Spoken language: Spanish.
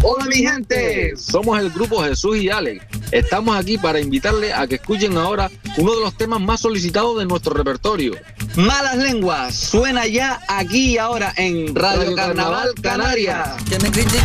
Hola mi gente, somos el grupo Jesús y Alex. Estamos aquí para invitarles a que escuchen ahora uno de los temas más solicitados de nuestro repertorio. Malas Lenguas suena ya aquí y ahora en Radio Carnaval Canarias.